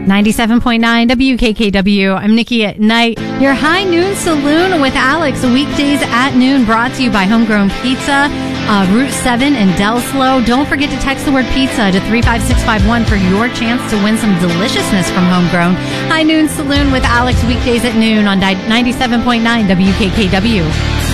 97.9 WKKW. I'm Nikki at Night. Your High Noon Saloon with Alex. Weekdays at noon, brought to you by Homegrown Pizza, Route 7 in Delslow. Don't forget to text the word pizza to 35651 for your chance to win some deliciousness from Homegrown. High Noon Saloon with Alex, weekdays at noon on 97.9 WKKW.